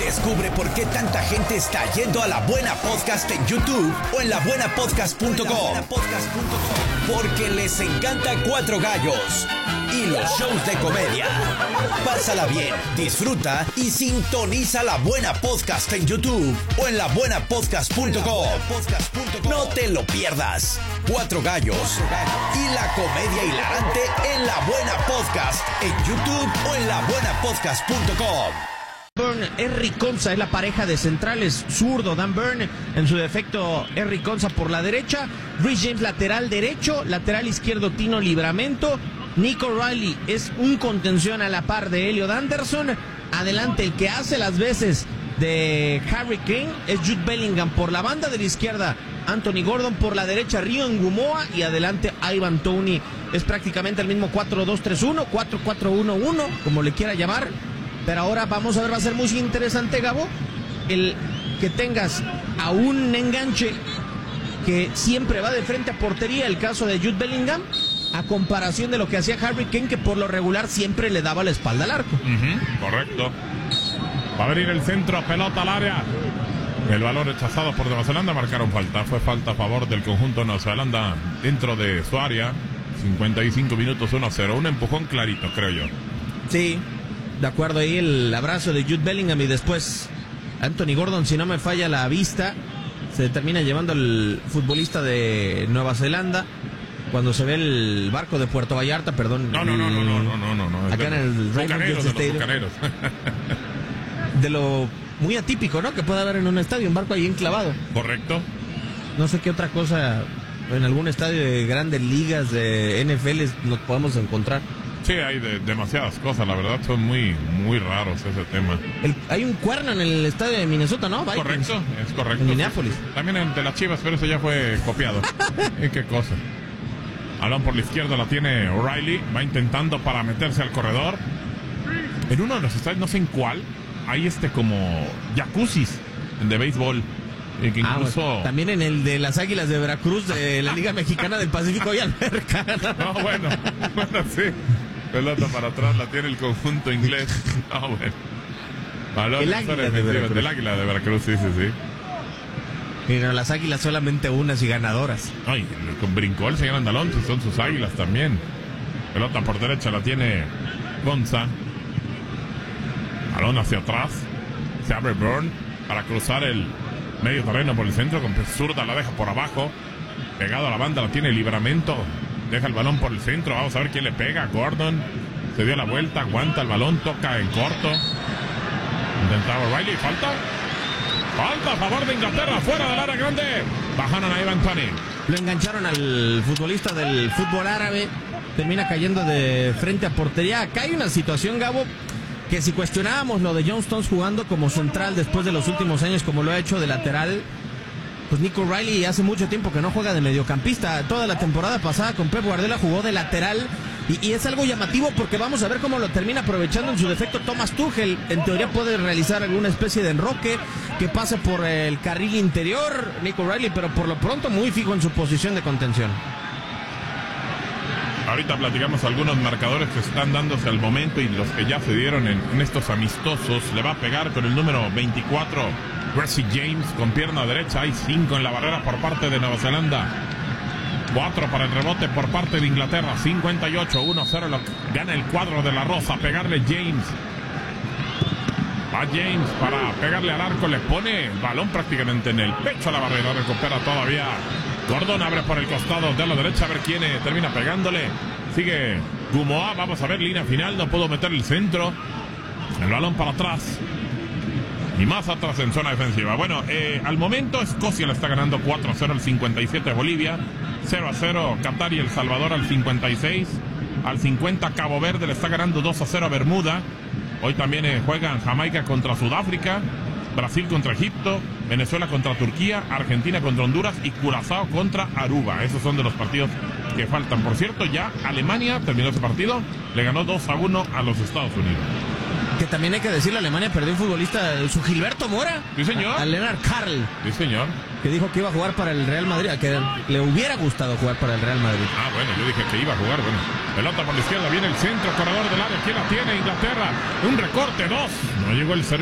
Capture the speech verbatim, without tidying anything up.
Descubre por qué tanta gente está yendo a La Buena Podcast en YouTube o en la buena podcast punto com. Porque les encanta Cuatro Gallos y los shows de comedia. Pásala bien, disfruta y sintoniza La Buena Podcast en YouTube o en la buena podcast punto com. No te lo pierdas. Cuatro Gallos y la comedia hilarante en La Buena Podcast en YouTube o en la buena podcast punto com. Burn, Henry Konsa es la pareja de centrales, zurdo Dan Burn, en su defecto Henry Konsa por la derecha, Rhys James lateral derecho, lateral izquierdo Tino Livramento, Nico Riley es un contención a la par de Elliot Anderson, adelante el que hace las veces de Harry Kane es Jude Bellingham por la banda de la izquierda, Anthony Gordon por la derecha, Rio Ngumoa y adelante Ivan Toney. Es prácticamente el mismo cuatro dos tres uno, cuatro cuatro uno uno, como le quiera llamar. Pero ahora vamos a ver, va a ser muy interesante, Gabo, el que tengas a un enganche que siempre va de frente a portería, el caso de Jude Bellingham, a comparación de lo que hacía Harry Kane, que por lo regular siempre le daba la espalda al arco. Uh-huh, correcto. Va a venir el centro, pelota al área. El balón rechazado por Nueva Zelanda, marcaron falta. Fue falta a favor del conjunto de Nueva Zelanda dentro de su área. cincuenta y cinco minutos, uno a cero. Un empujón clarito, creo yo. Sí. De acuerdo, ahí el abrazo de Jude Bellingham y después Anthony Gordon, si no me falla la vista, se termina llevando el futbolista de Nueva Zelanda cuando se ve el barco de Puerto Vallarta, perdón. No, no, no, no, no, no, no, no, no. Acá en el Raymond James Stadium. Bucaneros. De lo muy atípico, ¿no? Que puede haber en un estadio, un barco ahí enclavado. Correcto. No sé qué otra cosa en algún estadio de grandes ligas de N F L nos podemos encontrar. Sí, hay de, demasiadas cosas, la verdad son muy muy raros ese tema. El, hay un cuerno en el estadio de Minnesota, ¿no? Vikings. Correcto, es correcto. En Minneapolis. También en de las Chivas, pero eso ya fue copiado. ¿Y qué cosa? Balón por la izquierda la tiene O'Reilly, va intentando para meterse al corredor. En uno de los estadios, no sé en cuál, hay este como jacuzzis de béisbol. Que incluso... ah, bueno. También en el de las Águilas de Veracruz, de la Liga Mexicana del Pacífico y alberca. No, bueno, bueno, sí. Pelota para atrás, la tiene el conjunto inglés. Ah, oh, bueno. Balón el águila de Veracruz. Del Águila de Veracruz, sí, sí, sí. Pero las Águilas solamente unas y ganadoras. Ay, con brincó el señor Andalón, son sus Águilas también. Pelota por derecha la tiene Gonza. Balón hacia atrás. Se abre Burn para cruzar el medio terreno por el centro. Con zurda la deja por abajo. Pegado a la banda la tiene Livramento. Deja el balón por el centro, vamos a ver quién le pega. Gordon se dio la vuelta, aguanta el balón, toca en corto. Intentaba O'Reilly, falta. Falta a favor de Inglaterra, fuera del área grande. Bajaron a Ivan Toney. Lo engancharon al futbolista del fútbol árabe. Termina cayendo de frente a portería. Acá hay una situación, Gabo, que si cuestionábamos lo de John Stones jugando como central después de los últimos años como lo ha hecho de lateral, pues Nico Riley hace mucho tiempo que no juega de mediocampista. Toda la temporada pasada con Pep Guardiola jugó de lateral y, y es algo llamativo porque vamos a ver cómo lo termina aprovechando en su defecto Thomas Tuchel. En teoría puede realizar alguna especie de enroque que pase por el carril interior Nico Riley, pero por lo pronto muy fijo en su posición de contención. Ahorita platicamos algunos marcadores que están dándose al momento y los que ya se dieron en, en estos amistosos. Le va a pegar con el número veinticuatro Rhys James con pierna derecha. Hay cinco en la barrera por parte de Nueva Zelanda. Cuatro para el rebote por parte de Inglaterra. cincuenta y ocho, uno cero. Gana el cuadro de la Rosa. Pegarle James. Va James para pegarle al arco. Le pone el balón prácticamente en el pecho a la barrera. Recupera todavía Gordon. Abre por el costado de la derecha. A ver quién termina pegándole. Sigue Ngumoa. Vamos a ver línea final. No puedo meter el centro. El balón para atrás. Y más atrás en zona defensiva. Bueno, eh, al momento Escocia le está ganando cuatro a cero al cincuenta y siete Bolivia. cero a cero Qatar y El Salvador al cincuenta y seis. Al cincuenta Cabo Verde le está ganando dos a cero a Bermuda. Hoy también eh, juegan Jamaica contra Sudáfrica. Brasil contra Egipto. Venezuela contra Turquía. Argentina contra Honduras. Y Curazao contra Aruba. Esos son de los partidos que faltan. Por cierto, ya Alemania terminó ese partido. Le ganó dos a uno a los Estados Unidos. Que también hay que decirle, Alemania perdió un futbolista, su Gilberto Mora. Sí, señor. A, a Lennart Karl. Sí, señor. Que dijo que iba a jugar para el Real Madrid, que le hubiera gustado jugar para el Real Madrid. Ah, bueno, yo dije que iba a jugar, bueno. Pelota por la izquierda, viene el centro, corredor del área. ¿Quién la tiene? Inglaterra. Un recorte, dos. No llegó el servicio.